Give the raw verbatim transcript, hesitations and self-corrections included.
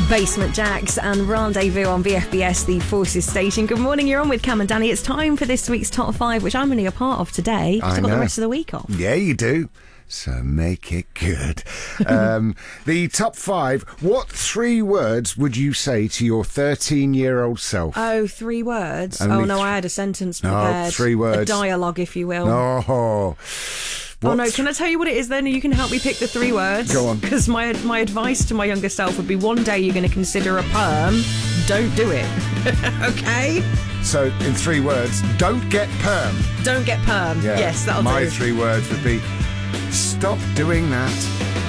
Basement Jacks and Rendezvous on V F B S, the Forces station. Good morning, you're on with Cam and Danny. It's time for this week's Top five, which I'm only a part of today. I I've got know. the rest of the week off. Yeah, you do. So make it good. um, the top five. What three words would you say to your thirteen-year-old self? Oh, three words? Only oh, no, th- I had a sentence No, prepared. three words. A dialogue, if you will. Oh. Oh, What no, can I tell you what it is then? You can help me pick the three words. Go on. Because my, my advice to my younger self would be, one day you're going to consider a perm. Don't do it. Okay? So, in three words, don't get perm. Don't get perm. Yeah. Yes, that'll My do. three words would be, stop doing that.